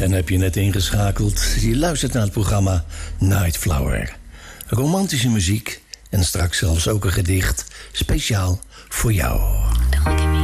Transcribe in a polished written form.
En heb je net ingeschakeld, je luistert naar het programma Nightflower. Romantische muziek en straks zelfs ook een gedicht speciaal voor jou. Don't give me